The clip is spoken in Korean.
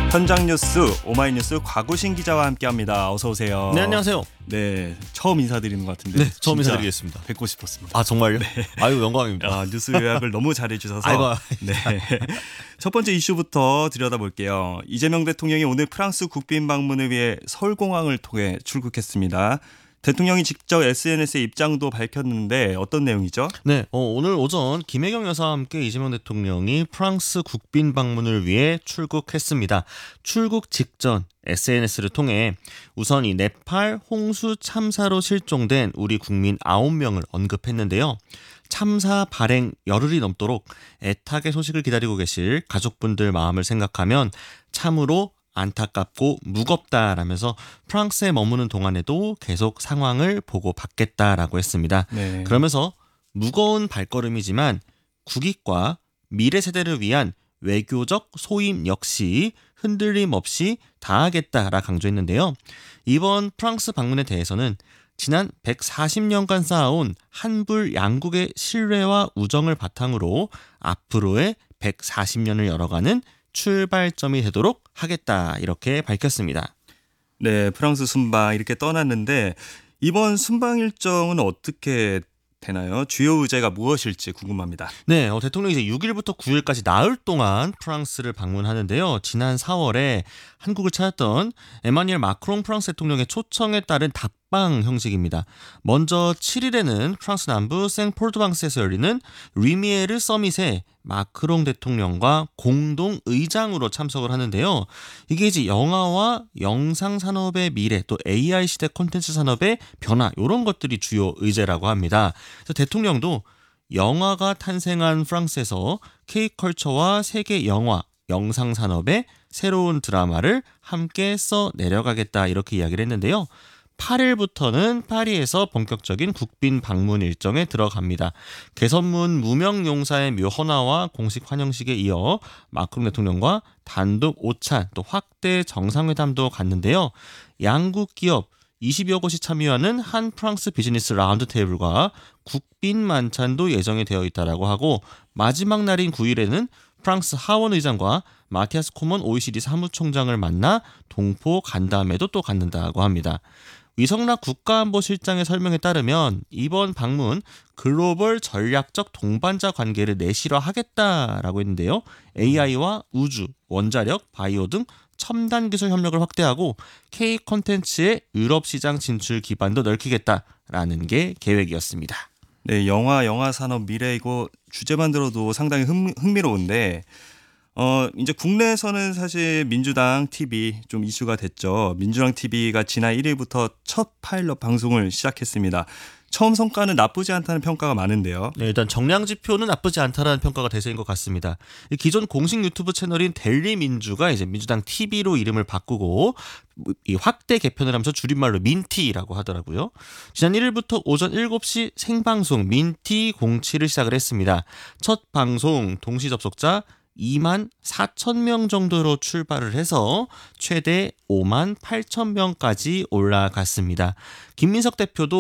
현장 뉴스 오마이뉴스 곽우신 기자와 함께합니다. 어서 오세요. 네, 안녕하세요. 네, 처음 인사드리는 것 같은데. 네, 처음 인사드리겠습니다. 뵙고 싶었습니다. 아, 정말요? 네. 아유, 영광입니다. 뉴스 요약을 너무 잘해주셔서. 아이고. 네. 첫 번째 이슈부터 들여다볼게요. 이재명 대통령이 오늘 프랑스 국빈 방문을 위해 서울공항을 통해 출국했습니다. 대통령이 직접 SNS에 입장도 밝혔는데 어떤 내용이죠? 네, 오늘 오전 김혜경 여사와 함께 이재명 대통령이 프랑스 국빈 방문을 위해 출국했습니다. 출국 직전 SNS를 통해 우선 이 네팔 홍수 참사로 실종된 우리 국민 9명을 언급했는데요. 참사 발행 열흘이 넘도록 애타게 소식을 기다리고 계실 가족분들 마음을 생각하면 참으로 안타깝고 무겁다라면서 프랑스에 머무는 동안에도 계속 상황을 보고받겠다라고 했습니다. 네. 그러면서 무거운 발걸음이지만 국익과 미래 세대를 위한 외교적 소임 역시 흔들림 없이 다하겠다라 강조했는데요. 이번 프랑스 방문에 대해서는 지난 140년간 쌓아온 한불 양국의 신뢰와 우정을 바탕으로 앞으로의 140년을 열어가는 출발점이 되도록 하겠다 이렇게 밝혔습니다. 네, 프랑스 순방 이렇게 떠났는데 이번 순방 일정은 어떻게 되나요? 주요 의제가 무엇일지 궁금합니다. 네, 대통령이 이제 6일부터 9일까지 나흘 동안 프랑스를 방문하는데요. 지난 4월에 한국을 찾았던 에마뉘엘 마크롱 프랑스 대통령의 초청에 따른 답방 형식입니다. 먼저 7일에는 프랑스 남부 생포르투방스에서 열리는 리미에르 서밋에 마크롱 대통령과 공동 의장으로 참석을 하는데요. 이게 이제 영화와 영상 산업의 미래 또 AI 시대 콘텐츠 산업의 변화 이런 것들이 주요 의제라고 합니다. 그래서 대통령도 영화가 탄생한 프랑스에서 K컬처와 세계 영화, 영상 산업의 새로운 드라마를 함께 써 내려가겠다 이렇게 이야기를 했는데요. 8일부터는 파리에서 본격적인 국빈 방문 일정에 들어갑니다. 개선문 무명용사의 묘헌화와 공식 환영식에 이어 마크롱 대통령과 단독 오찬 또 확대 정상회담도 갔는데요. 양국 기업 20여 곳이 참여하는 한 프랑스 비즈니스 라운드 테이블과 국빈 만찬도 예정이 되어 있다라고 하고 마지막 날인 9일에는 프랑스 하원 의장과 마티아스 코먼 OECD 사무총장을 만나 동포 간담회도 또 갖는다고 합니다. 위성락 국가안보실장의 설명에 따르면 이번 방문 글로벌 전략적 동반자 관계를 내실화하겠다라고 했는데요. AI와 우주, 원자력, 바이오 등 첨단 기술 협력을 확대하고 K 콘텐츠의 유럽 시장 진출 기반도 넓히겠다라는 게 계획이었습니다. 네, 영화 산업 미래 이거 주제만 들어도 상당히 흥미로운데 이제 국내에서는 사실 민주당 TV 좀 이슈가 됐죠. 민주당 TV가 지난 1일부터 첫 파일럿 방송을 시작했습니다. 처음 성과는 나쁘지 않다는 평가가 많은데요. 네, 일단 정량 지표는 나쁘지 않다라는 평가가 대세인 것 같습니다. 기존 공식 유튜브 채널인 델리민주가 이제 민주당 TV로 이름을 바꾸고 이 확대 개편을 하면서 줄임말로 민티라고 하더라고요. 지난 1일부터 오전 7시 생방송 민티 07을 시작을 했습니다. 첫 방송 동시 접속자 2만 4천 명 정도로 출발을 해서 최대 5만 8천 명까지 올라갔습니다. 김민석 대표도